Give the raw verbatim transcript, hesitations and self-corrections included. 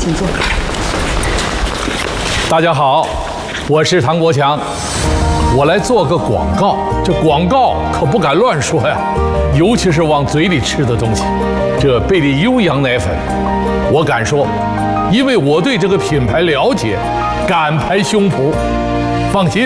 请坐。 大家好，我是唐国强，我来做个广告。这广告可不敢乱说呀，尤其是往嘴里吃的东西。这贝利优羊奶粉，我敢说，因为我对这个品牌了解，敢拍胸脯，放心。